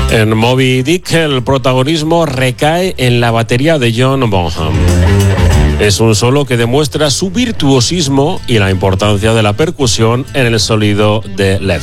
En Moby Dick el protagonismo recae en la batería de John Bonham. Es un solo que demuestra su virtuosismo y la importancia de la percusión en el sonido de Led